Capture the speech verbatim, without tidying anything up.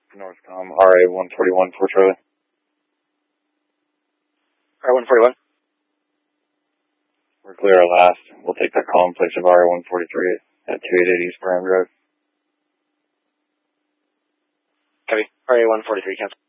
Northcom, R A one forty-one for Charlie. R A one forty-one. We're clear at last. We'll take that call in place of R A one forty-three at two eighty-eight East Brand Road. Copy. R A one forty-three, cancel.